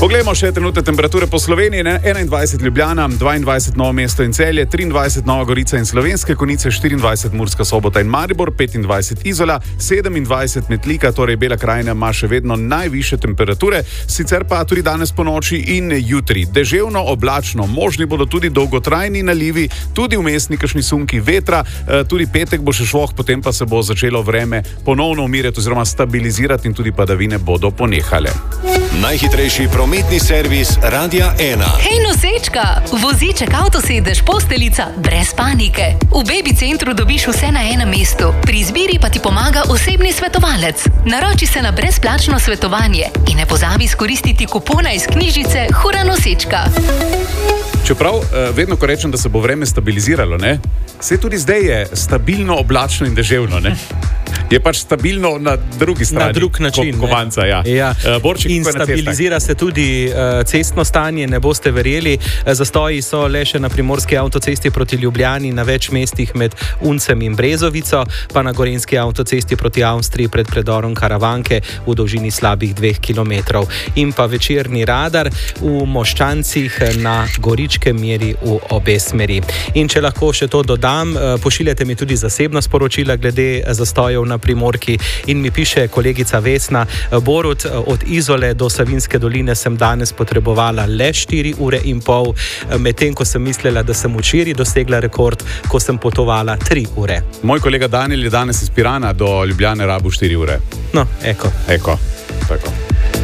Poglejmo še trenutne temperature po Sloveniji. 21 Ljubljana, 22 Novo mesto in Celje, 23 Nova Gorica in Slovenske Konjice, 24 Murska Sobota in Maribor, 25 Izola, 27 Metlika, torej Bela krajina ima še vedno najvišje temperature, sicer pa tudi danes po noči in jutri. Deževno, oblačno, možni bodo tudi dolgotrajni nalivi, tudi vmesni kakšni sunki vetra, tudi petek bo še švoh, potem pa se bo začelo vreme ponovno umirjati oziroma stabilizirati in tudi padavine bodo ponehale. Najhitrejši prometni servis Radia 1. Hej, nosečka! Voziček, avtosedež, posteljica, brez panike. V Baby centru dobiš vse na enem mestu. Pri izbiri pa ti pomaga osebni svetovalec. Naroči se na brezplačno svetovanje in ne pozabi izkoristiti kupona iz knjižice Hura nosečka. Čeprav vedno, ko rečem, da se bo vreme stabiliziralo, ne? Se tudi zdaj je stabilno, oblačno in deževno, ne? Je pač stabilno na drugi strani. Na drug način. Kovanca, ja. Borček, in stabilizira se tudi cestno stanje, ne boste verjeli. Zastoji so le še na primorski avtocesti proti Ljubljani, na več mestih med Uncem in Brezovico, pa na gorenjski avtocesti proti Avstriji pred predorom Karavanke v dolžini slabih 2 kilometrov. In pa večerni radar v Moščancih na Goričkem meri v obe smeri. In če lahko še to dodam, pošiljate mi tudi zasebna sporočila glede zastojev na Primorki in mi piše kolegica Vesna: Borut, od Izole do Savinjske doline sem danes potrebovala le 4 ure in pol, medtem ko sem mislila, da sem včeraj dosegla rekord, ko sem potovala 3 ure. Moj kolega Daniel je danes iz Pirana do Ljubljane rabil 4 ure. No, eko. Tako.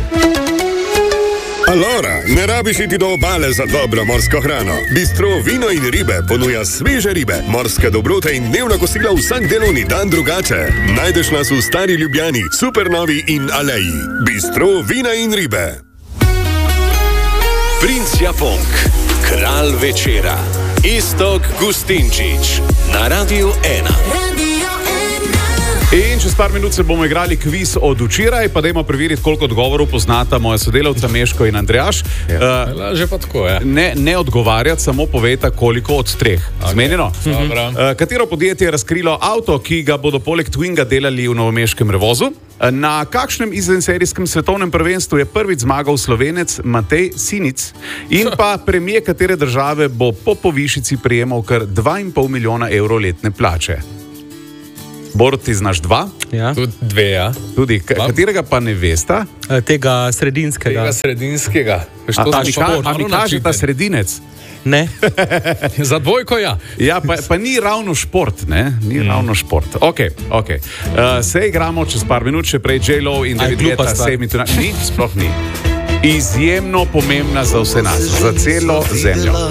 Allora, ne rabiš iti do obale za dobro morsko hrano. Bistro Vino in ribe ponuja sveže ribe, morske dobrote in dnevna kosila vsak delovni dan drugače. Najdeš nas v Stari Ljubljani, Supernovi in Aleji. Bistro Vina in ribe. Princ Japonk, kralj večera, Iztok Gustinčič, na Radiu 1. In čez par minut se bomo igrali kviz od včeraj, pa dajmo preveriti, koliko odgovorov poznata moja sodelavca Meško in Andrejaš. Že pa tako, ja. Ne odgovarjati, samo povejta, koliko od 3. Zmenjeno? Katero podjetje je razkrilo avto, ki ga bodo poleg Twinga delali v novomeškem Revozu? Na kakšnem izvenserijskem svetovnem prvenstvu je prvič zmagal Slovenec Matej Sinic? In pa premijer katere države bo po povišici prejemal kar 2,5 milijona evrov letne plače? Borut, ti znaš 2? Ja. Tudi 2, ja. Tudi, katerega pa ne vesta? Tega sredinskega. A mi kaže ta sredinec? Ne. Za dvojko, ja. Ja, pa ni ravno šport, ne? Ni ravno šport. Ok. Se igramo čez par minut, še prej J-Lo in David Guetta, sploh ni. Izjemno pomembna za vse nas, za celo zemljo.